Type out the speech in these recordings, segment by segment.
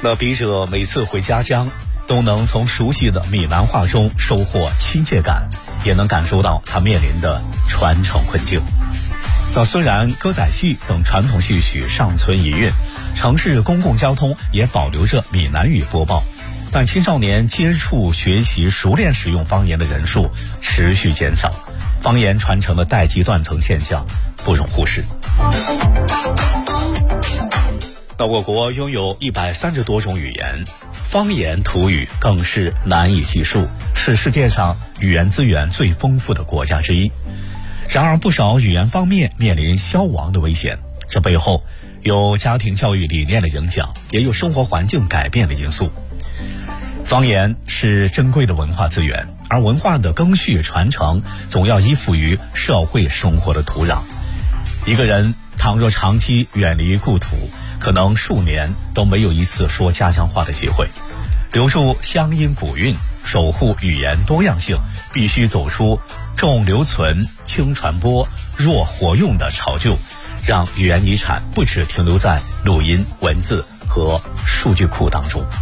那笔者每次回家乡，都能从熟悉的闽南话中收获亲切感，也能感受到他面临的传承困境。那虽然歌仔戏等传统戏曲尚存遗韵，城市公共交通也保留着闽南语播报，但青少年接触、学习、熟练使用方言的人数持续减少，方言传承的代际断层现象不容忽视。那我国拥有130多种语言，方言土语更是难以计数，是世界上语言资源最丰富的国家之一。然而不少语言方面面临消亡的危险，这背后有家庭教育理念的影响，也有生活环境改变的因素。方言是珍贵的文化资源，而文化的更续传承总要依附于社会生活的土壤。一个人倘若长期远离故土，可能数年都没有一次说家乡话的机会。留住乡音古韵，守护语言多样性，必须走出重留存、轻传播、弱活用的潮旧，让语言遗产不只停留在录音、文字和数据库当中。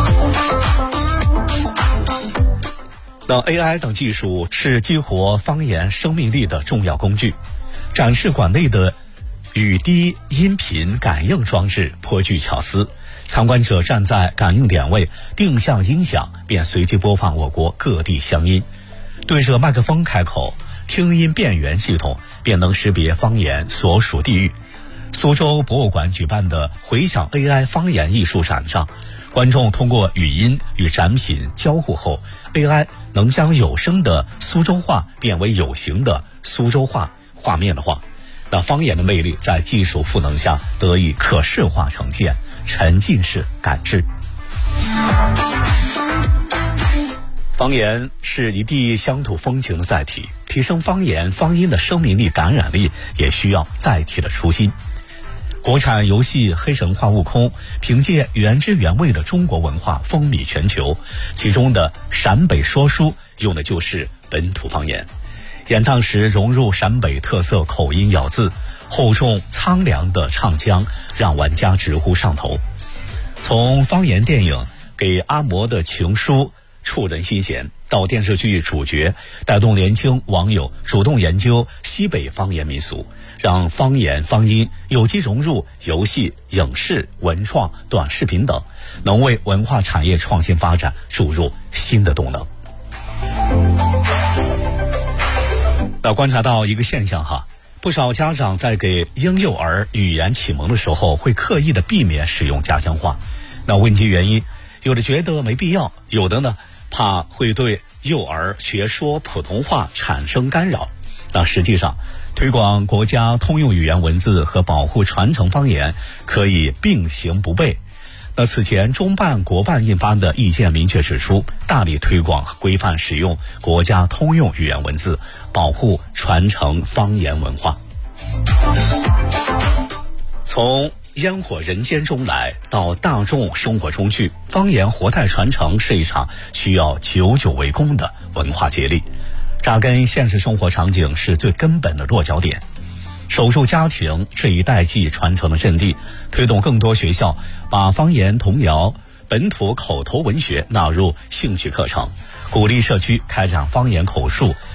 那 AI 等技术是激活方言生命力的重要工具。展示馆内的语滴音频感应装置颇具巧思，参观者站在感应点位，定向音响便随机播放我国各地乡音，对着麦克风开口，听音辨源系统便能识别方言所属地域。苏州博物馆举办的回响 AI 方言艺术展上，观众通过语音与展品交互后， AI 能将有声的苏州话变为有形的苏州话，画面的话。那方言的魅力在技术赋能下得以可视化呈现，沉浸式感知。方言是一地乡土风情的载体，提升方言方音的生命力感染力也需要载体的初心。国产游戏《黑神话：悟空》凭借原汁原味的中国文化风靡全球，其中的陕北说书用的就是本土方言，演唱时融入陕北特色口音咬字，厚重苍凉的唱腔让玩家直呼上头。从方言电影《给阿嬷的情书》触人心弦，到电视剧主角带动年轻网友主动研究西北方言民俗，让方言方音有机融入游戏、影视、文创、短视频等，能为文化产业创新发展注入新的动能。那观察到一个现象哈，不少家长在给婴幼儿语言启蒙的时候，会刻意的避免使用家乡话。那问其原因，有的觉得没必要，有的呢怕会对幼儿学说普通话产生干扰。那实际上，推广国家通用语言文字和保护传承方言可以并行不悖。那此前中办国办印发的意见明确指出，大力推广和规范使用国家通用语言文字，保护传承方言文化。从烟火人间中来到大众生活中去，方言活态传承是一场需要久久为功的文化接力。扎根现实生活场景是最根本的落脚点，守住家庭这一代际传承的阵地，推动更多学校把方言童谣、本土口头文学纳入兴趣课程，鼓励社区开展方言口述、